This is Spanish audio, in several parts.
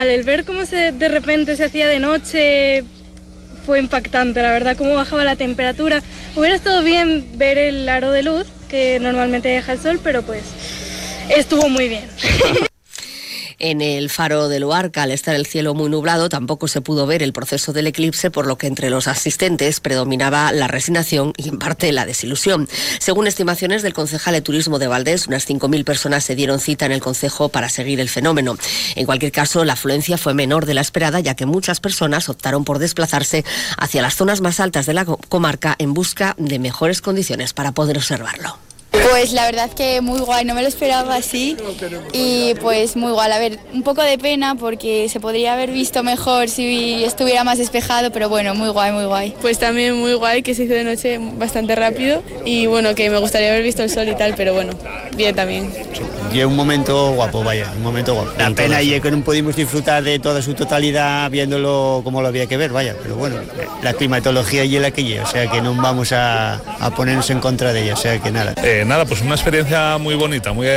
El ver cómo de repente se hacía de noche fue impactante, la verdad, cómo bajaba la temperatura. Hubiera estado bien ver el aro de luz, que normalmente deja el sol, pero pues estuvo muy bien. En el faro de Luarca, al estar el cielo muy nublado, tampoco se pudo ver el proceso del eclipse, por lo que entre los asistentes predominaba la resignación y en parte la desilusión. Según estimaciones del concejal de Turismo de Valdés, unas 5.000 personas se dieron cita en el concejo para seguir el fenómeno. En cualquier caso, la afluencia fue menor de la esperada, ya que muchas personas optaron por desplazarse hacia las zonas más altas de la comarca en busca de mejores condiciones para poder observarlo. Pues la verdad que muy guay, no me lo esperaba así y pues muy guay. A ver, un poco de pena porque se podría haber visto mejor si estuviera más despejado, pero bueno, muy guay, muy guay. Pues también muy guay, que se hizo de noche bastante rápido y bueno, que me gustaría haber visto el sol y tal, pero bueno, bien también. Y es un momento guapo, vaya, un momento guapo. La pena y es que no pudimos disfrutar de toda su totalidad viéndolo como lo había que ver, vaya, pero bueno, la climatología y la que lleva, o sea que no vamos a ponernos en contra de ella, o sea que nada. Nada, pues una experiencia muy bonita, muy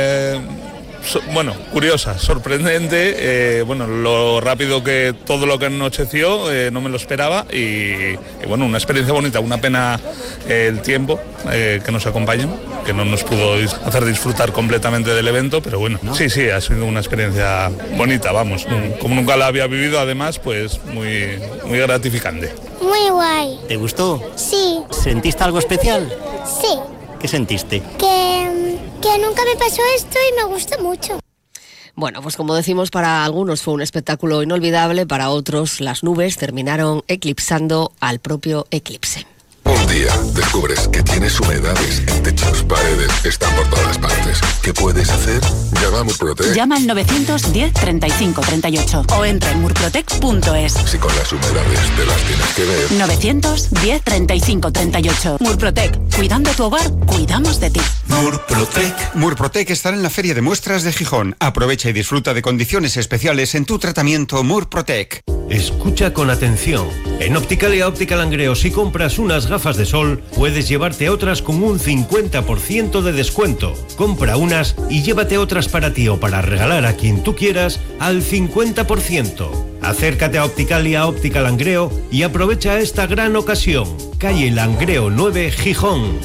curiosa, sorprendente, lo rápido que todo lo que anocheció, no me lo esperaba y bueno, una experiencia bonita, una pena el tiempo que nos acompaña, que no nos pudo hacer disfrutar completamente del evento, pero bueno, ¿no? Sí, ha sido una experiencia bonita, vamos, como nunca la había vivido, además, pues muy, muy gratificante. Muy guay. ¿Te gustó? Sí. ¿Sentiste algo especial? Sí. ¿Qué sentiste? Que nunca me pasó esto y me gustó mucho. Bueno, pues como decimos, para algunos fue un espectáculo inolvidable, para otros las nubes terminaron eclipsando al propio eclipse. Un día descubres que tienes humedades en techos, paredes, están por todas partes. ¿Qué puedes hacer? Llama a Murprotec. Llama al 910 35 38 o entra en murprotec.es. Si con las humedades te las tienes que ver. 910 35 38. Murprotec. Cuidando tu hogar, cuidamos de ti. Murprotec. Murprotec estará en la Feria de Muestras de Gijón. Aprovecha y disfruta de condiciones especiales en tu tratamiento Murprotec. Escucha con atención. En Opticalia Óptica Langreo, si compras unas gafas de sol, puedes llevarte otras con un 50% de descuento. Compra unas y llévate otras para ti o para regalar a quien tú quieras al 50%. Acércate a Opticalia Óptica Langreo y aprovecha esta gran ocasión. Calle Langreo 9, Gijón.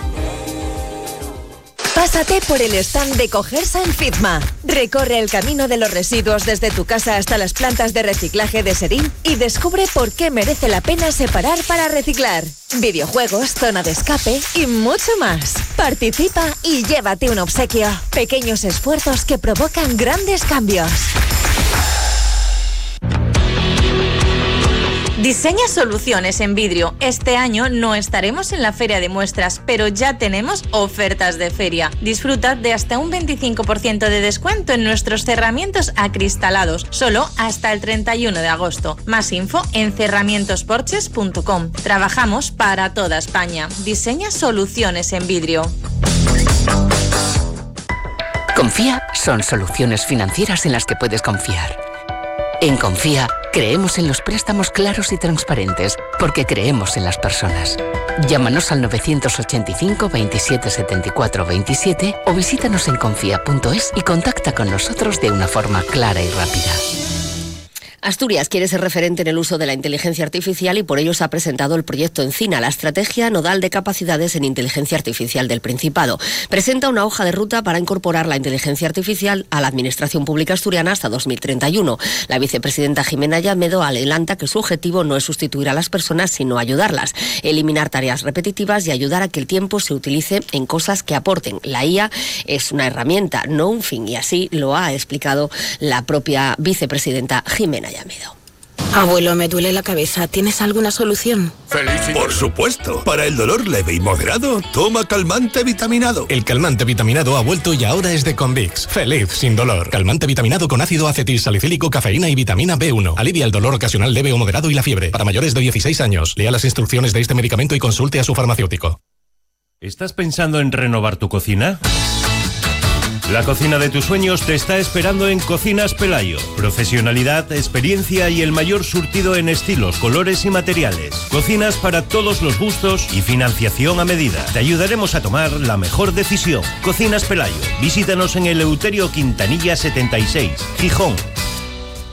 Pásate por el stand de Cogersa en Fitma. Recorre el camino de los residuos desde tu casa hasta las plantas de reciclaje de Serín y descubre por qué merece la pena separar para reciclar. Videojuegos, zona de escape y mucho más. Participa y llévate un obsequio. Pequeños esfuerzos que provocan grandes cambios. Diseña soluciones en vidrio. Este año no estaremos en la Feria de Muestras, pero ya tenemos ofertas de feria. Disfruta de hasta un 25% de descuento en nuestros cerramientos acristalados, solo hasta el 31 de agosto. Más info en cerramientosporches.com. Trabajamos para toda España. Diseña soluciones en vidrio. Confía son soluciones financieras en las que puedes confiar. En Confía, creemos en los préstamos claros y transparentes, porque creemos en las personas. Llámanos al 985 27 74 27 o visítanos en confía.es y contacta con nosotros de una forma clara y rápida. Asturias quiere ser referente en el uso de la inteligencia artificial y por ello se ha presentado el proyecto Encina, la estrategia nodal de capacidades en inteligencia artificial del Principado. Presenta una hoja de ruta para incorporar la inteligencia artificial a la administración pública asturiana hasta 2031. La vicepresidenta Jimena Llamedo adelanta que su objetivo no es sustituir a las personas, sino ayudarlas, eliminar tareas repetitivas y ayudar a que el tiempo se utilice en cosas que aporten. La IA es una herramienta, no un fin, y así lo ha explicado la propia vicepresidenta Jimena Llamedo. Abuelo, me duele la cabeza. ¿Tienes alguna solución? Por supuesto. Para el dolor leve y moderado, toma calmante vitaminado. El calmante vitaminado ha vuelto y ahora es de Convix. Feliz sin dolor. Calmante vitaminado con ácido acetilsalicílico, cafeína y vitamina B1. Alivia el dolor ocasional leve o moderado y la fiebre. Para mayores de 16 años. Lea las instrucciones de este medicamento y consulte a su farmacéutico. ¿Estás pensando en renovar tu cocina? La cocina de tus sueños te está esperando en Cocinas Pelayo. Profesionalidad, experiencia y el mayor surtido en estilos, colores y materiales. Cocinas para todos los gustos y financiación a medida. Te ayudaremos a tomar la mejor decisión. Cocinas Pelayo. Visítanos en Eleuterio Quintanilla 76, Gijón.